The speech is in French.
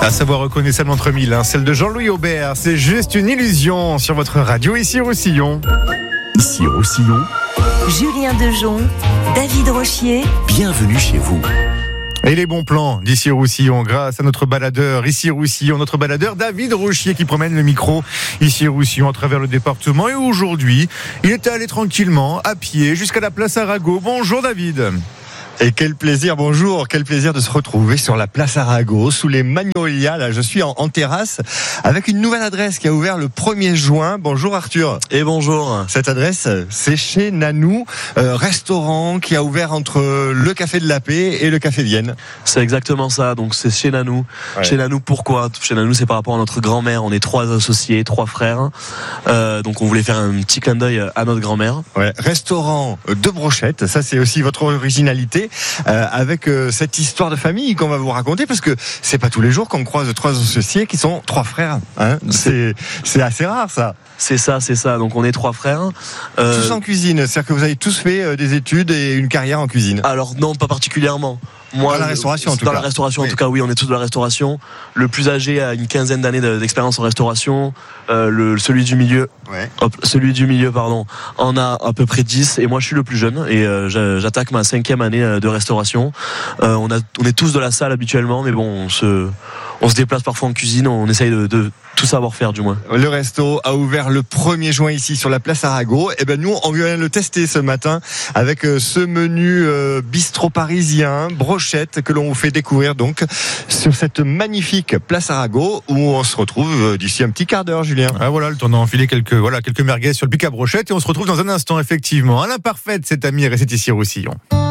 À savoir reconnaissable entre mille, celle de Jean-Louis Aubert. C'est juste une illusion sur votre radio ici Roussillon. Ici Roussillon, Julien Dejon, David Rochier. bienvenue chez vous. Et les bons plans d'ici Roussillon, grâce à notre baladeur ici Roussillon, notre baladeur David Rochier qui promène le micro ici Roussillon à travers le département. Et aujourd'hui, il était allé tranquillement, à pied, jusqu'à la place Arago. Bonjour David. Et quel plaisir, bonjour, quel plaisir de se retrouver sur la place Arago, sous les magnolias. Là, je suis en terrasse avec une nouvelle adresse qui a ouvert le 1er juin. Bonjour Arthur. Et bonjour. Cette adresse, c'est chez Nanou, restaurant qui a ouvert entre le Café de la Paix et le Café Vienne. C'est exactement ça, donc c'est chez Nanou. Ouais. Chez Nanou, pourquoi ? Chez Nanou, c'est par rapport à notre grand-mère. On est 3 associés, 3 frères. Donc on voulait faire un petit clin d'œil à notre grand-mère. Ouais, restaurant de brochettes, ça c'est aussi votre originalité, avec cette histoire de famille qu'on va vous raconter, parce que c'est pas tous les jours qu'on croise 3 associés qui sont 3 frères. Hein, c'est assez rare ça. C'est ça. Donc on est 3 frères. Tous en cuisine, c'est-à-dire que vous avez tous fait des études et une carrière en cuisine. Alors non, pas particulièrement. Moi, Dans la restauration, en tout dans cas. la restauration, Oui. en tout cas, oui, on est tous de la restauration. Le plus âgé a une quinzaine d'années d'expérience en restauration. Celui du milieu, Ouais. en a à peu près 10. Et moi, je suis le plus jeune et j'attaque ma 5e année de restauration. On est tous de la salle habituellement, mais bon, on se déplace parfois en cuisine. On essaye de tout savoir faire, du moins. Le resto a ouvert le 1er juin ici sur la place Arago. Et ben nous, on vient le tester ce matin avec ce menu bistrot parisien, brochette, que l'on vous fait découvrir donc sur cette magnifique place Arago où on se retrouve d'ici un petit quart d'heure, Julien. Ah voilà, le temps d'enfiler quelques merguez sur le pic à brochette et on se retrouve dans un instant effectivement. À l'imparfaite, c'est Amir et c'est ici Roussillon.